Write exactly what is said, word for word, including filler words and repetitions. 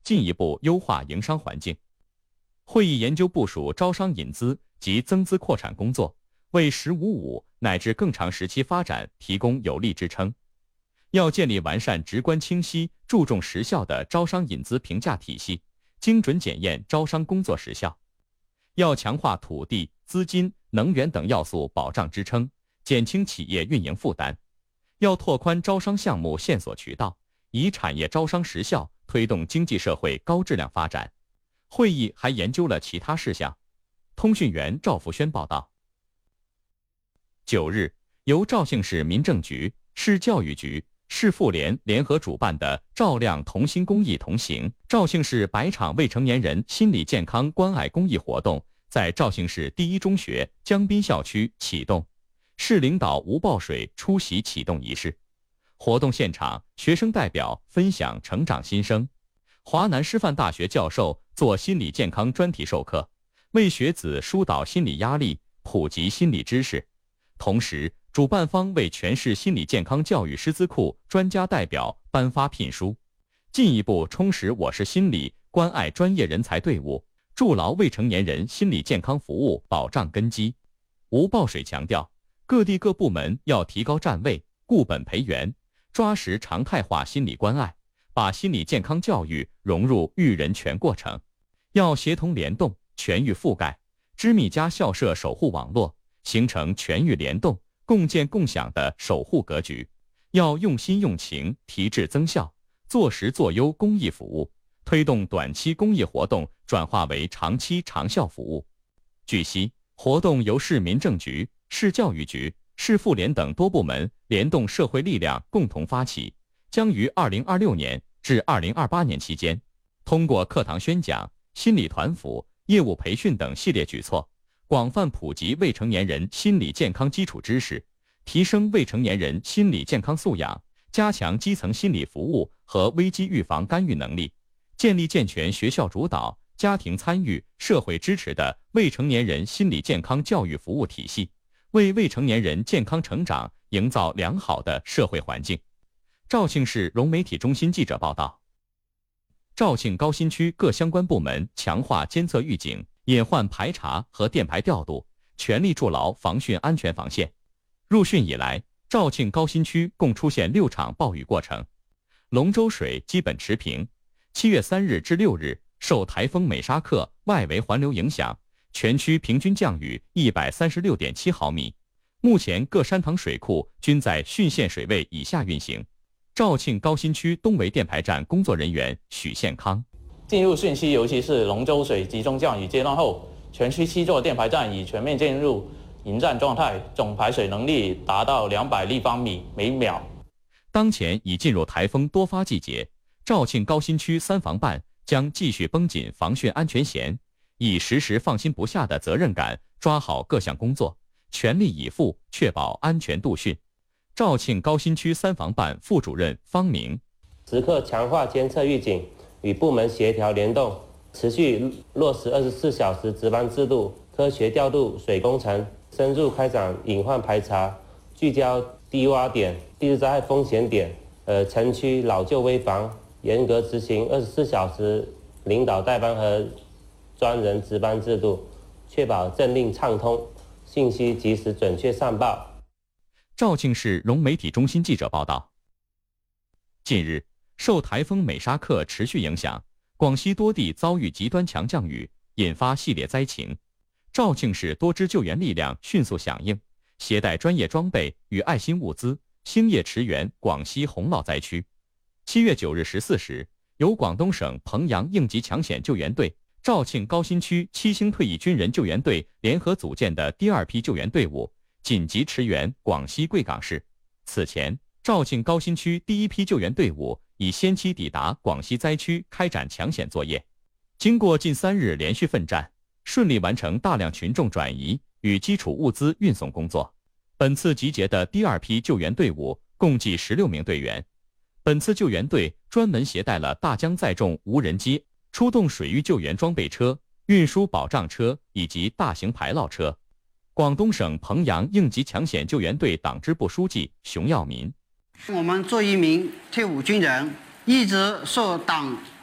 进一步优化营商环境。会议研究部署招商引资及增资扩产工作，为“十五五”乃至更长时期发展提供有力支撑。要建立完善、直观清晰、注重实效的招商引资评价体系，精准检验招商工作实效。要强化土地、资金、能源等要素保障支撑，减轻企业运营负担。要拓宽招商项目线索渠道，以产业招商实效推动经济社会高质量发展。会议还研究了其他事项。通讯员赵福轩报道。九日，由肇庆市民政局、市教育局、市妇联联合主办的照亮同心公益同行肇庆市百场未成年人心理健康关爱公益活动在肇庆市第一中学江滨校区启动，市领导吴报水出席启动仪式。活动现场，学生代表分享成长心声。华南师范大学教授做心理健康专题授课，为学子疏导心理压力，普及心理知识。同时，主办方为全市心理健康教育师资库专家代表颁发聘书，进一步充实我市心理关爱专业人才队伍，筑牢未成年人心理健康服务保障根基。吴报水强调，各地各部门要提高站位，固本培元，抓实常态化心理关爱，把心理健康教育融入育人全过程，要协同联动，全域覆盖，知密家校舍守护网络，形成全域联动、共建共享的守护格局。要用心用情，提质增效，做实做优公益服务，推动短期公益活动转化为长期长效服务。据悉，活动由市民政局、市教育局、市妇联等多部门联动社会力量共同发起，将于二零二六年至二零二八年期间，通过课堂宣讲、心理团辅、业务培训等系列举措，广泛普及未成年人心理健康基础知识，提升未成年人心理健康素养，加强基层心理服务和危机预防干预能力，建立健全学校主导、家庭参与、社会支持的未成年人心理健康教育服务体系，为未成年人健康成长营造良好的社会环境。肇庆市融媒体中心记者报道。肇庆高新区各相关部门强化监测预警、隐患排查和电排调度，全力筑牢防汛安全防线。入汛以来，肇庆高新区共出现六场暴雨过程，龙舟水基本持平。七月三日至六日，受台风美沙克外围环流影响，全区平均降雨一百三十六点七毫米。目前各山塘水库均在汛限水位以下运行。肇庆高新区东围电排站工作人员许宪康： 进入汛期，尤其是龙舟水集中降雨阶段后，全区七座电排站已全面进入迎战状态，总排水能力达到两百立方米每秒。 当前已进入台风多发季节，肇庆高新区三防办将继续绷紧防汛安全弦，以时时放心不下的责任感抓好各项工作，全力以赴确保安全度汛。肇庆高新区三防办副主任方明： 时刻强化监测预警，与部门协调联动，持续落实二十四小时值班制度，科学调度水工程，深入开展隐患排查，聚焦低洼点、地质灾害风险点，呃，城区老旧危防，严格执行二十四小时领导代班和专人值班制度，确保政令畅通，信息及时准确上报。 肇庆市融媒体中心记者报道。近日，受台风美沙克持续影响，广西多地遭遇极端强降雨，引发系列灾情。肇庆市多支救援力量迅速响应，携带专业装备与爱心物资，星夜驰援广西洪涝灾区。七月九日十四时，由广东省彭阳应急抢险救援队、肇庆高新区七星退役军人救援队联合组建的第二批救援队伍紧急驰援广西贵港市。此前，肇庆高新区第一批救援队伍已先期抵达广西灾区开展抢险作业。经过近三日连续奋战，顺利完成大量群众转移与基础物资运送工作。本次集结的第二批救援队伍共计十六名队员。本次救援队专门携带了大江载重无人机、出动水域救援装备车、运输保障车以及大型排涝车。广东省彭阳应急抢险救援队党支部书记熊耀民： 我们作为一名退伍军人，一直受党